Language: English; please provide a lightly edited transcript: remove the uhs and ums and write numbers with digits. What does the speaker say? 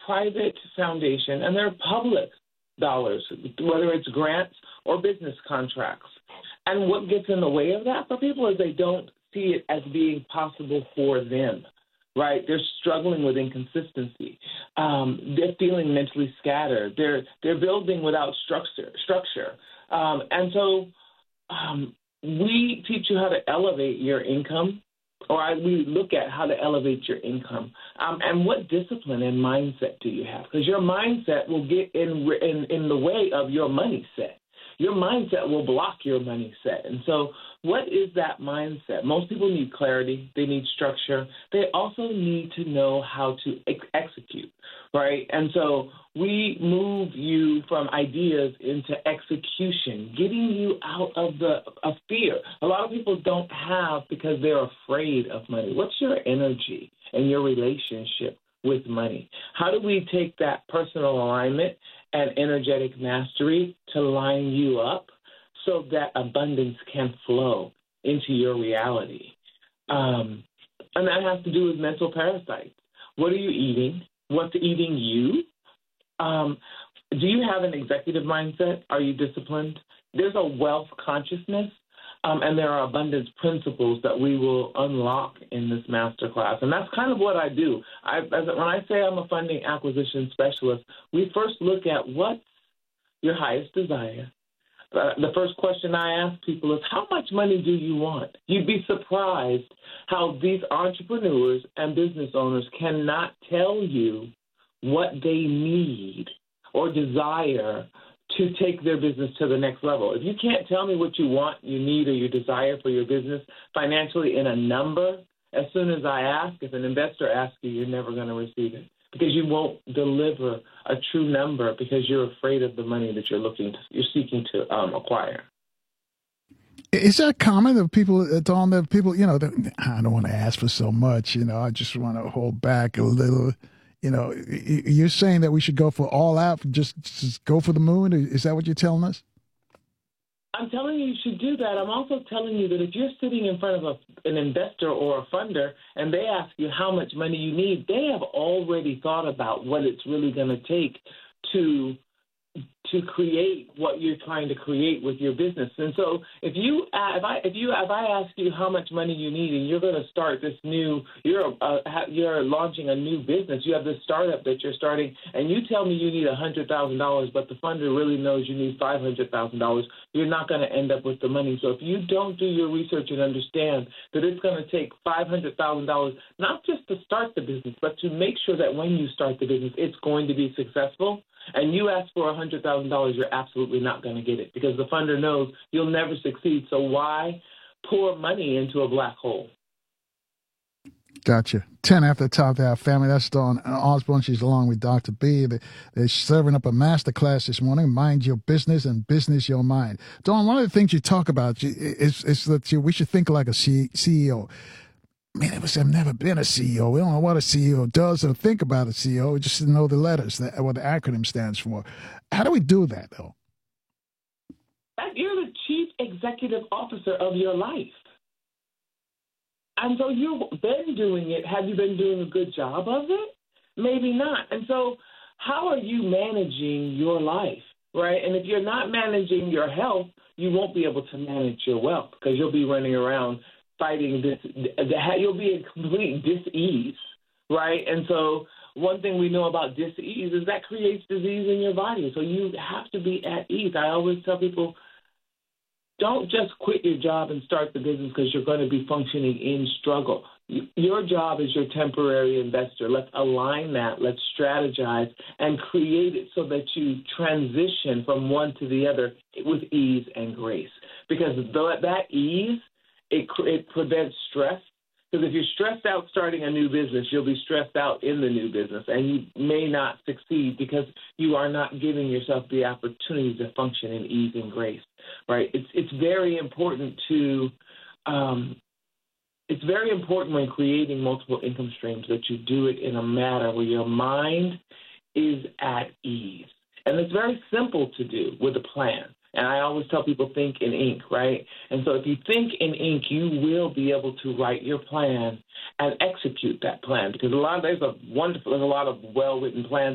private foundation and there are public dollars, whether it's grants or business contracts. And what gets in the way of that for people is they don't see it as being possible for them, right? They're struggling with inconsistency. They're feeling mentally scattered. They're building without structure. And so we teach you how to elevate your income, or we look at how to elevate your income. And what discipline and mindset do you have? Because your mindset will get in the way of your money set. Your mindset will block your money set. And so what is that mindset? Most people need clarity. They need structure. They also need to know how to execute, right? And so we move you from ideas into execution, getting you out of fear. A lot of people don't have because they're afraid of money. What's your energy and your relationship with money? How do we take that personal alignment and energetic mastery to line you up so that abundance can flow into your reality? And that has to do with mental parasites. What are you eating? What's eating you? Do you have an executive mindset? Are you disciplined? There's a wealth consciousness, and there are abundance principles that we will unlock in this masterclass. And that's kind of what I do. When I say I'm a funding acquisition specialist, we first look at what's your highest desire. The first question I ask people is, how much money do you want? You'd be surprised how these entrepreneurs and business owners cannot tell you what they need or desire to take their business to the next level. If you can't tell me what you want, you need, or you desire for your business financially in a number, as soon as I ask, if an investor asks you, you're never going to receive it because you won't deliver a true number because you're afraid of the money that you're seeking to acquire. Is that common that people, Dawn, that people, I don't want to ask for so much, I just want to hold back a little. You're saying that we should go for all out, just go for the moon? Is that what you're telling us? I'm telling you should do that. I'm also telling you that if you're sitting in front of an investor or a funder and they ask you how much money you need, they have already thought about what it's really going to take to create what you're trying to create with your business. And so if I ask you how much money you need and you're going to start this you're launching a new business, you have this startup that you're starting, and you tell me you need $100,000, but the funder really knows you need $500,000, you're not going to end up with the money. So if you don't do your research and understand that it's going to take $500,000, not just to start the business, but to make sure that when you start the business, it's going to be successful, and you ask for $100,000, you're absolutely not going to get it because the funder knows you'll never succeed. So why pour money into a black hole? Gotcha. 10 after the top of our family. That's Dawn Osborne. She's along with Dr. B. They're serving up a masterclass this morning, Mind Your Business and Business Your Mind. Dawn, one of the things you talk about is that we should think like a CEO. Many of us have never been a CEO. We don't know what a CEO does or think about a CEO. We just know the letters, what the acronym stands for. How do we do that, though? You're the chief executive officer of your life. And so you've been doing it. Have you been doing a good job of it? Maybe not. And so how are you managing your life, right? And if you're not managing your health, you won't be able to manage your wealth because you'll be running around fighting this. You'll be in complete dis-ease, right? And so one thing we know about dis-ease is that creates disease in your body. So you have to be at ease. I always tell people, don't just quit your job and start the business because you're going to be functioning in struggle. Your job is your temporary investor. Let's align that. Let's strategize and create it so that you transition from one to the other with ease and grace. Because that ease, it prevents stress. Because if you're stressed out starting a new business, you'll be stressed out in the new business, and you may not succeed because you are not giving yourself the opportunity to function in ease and grace, right? It's very important it's very important when creating multiple income streams that you do it in a manner where your mind is at ease. And it's very simple to do with a plan. And I always tell people, think in ink, right? And so if you think in ink, you will be able to write your plan and execute that plan because there's a lot of well-written plans